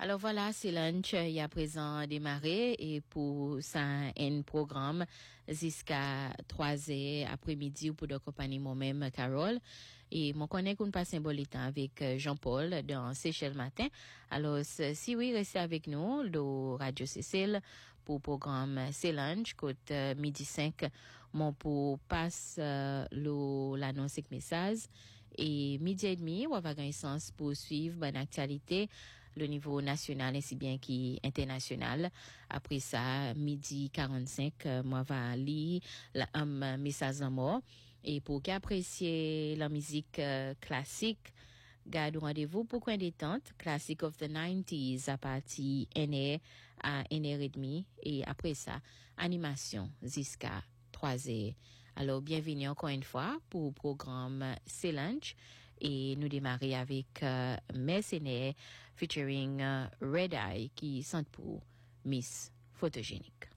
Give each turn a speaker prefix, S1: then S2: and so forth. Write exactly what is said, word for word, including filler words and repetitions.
S1: Alors voilà, c'est lunch, il y a présent démarré et pour ça, un programme jusqu'à trois heures après-midi pour de compagnie moi-même, Carole. Et mon connaît qu'on passe un bon temps avec Jean-Paul dans Seychelles Matin. Alors, si oui, restez avec nous, le Radio Cécile pour programme C'est lunch, côte euh, midi cinq, mon pour passe euh, le l'annonce avec message. Et midi et demi, on va avoir un sens pour suivre bonne actualité, le niveau national ainsi bien qu'international. Après ça, midi quarante-cinq, euh, moi va lire la, un message en mort. Et pour qu'apprécier la musique euh, classique, gardez rendez-vous pour coin détente, Classic of the nineties à partir une heure à une heure et demie. Et après ça, animation jusqu'à trois heures. Alors, bienvenue encore une fois pour le programme C'est lunch et nous démarrer avec euh, Mercenaires featuring euh, Red Eye qui sont pour Miss Photogénique.